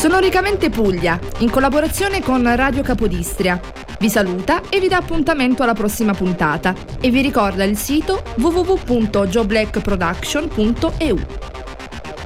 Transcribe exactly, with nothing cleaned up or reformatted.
Sonoricamente Puglia, in collaborazione con Radio Capodistria, vi saluta e vi dà appuntamento alla prossima puntata e vi ricorda il sito w w w punto joe black production punto e u.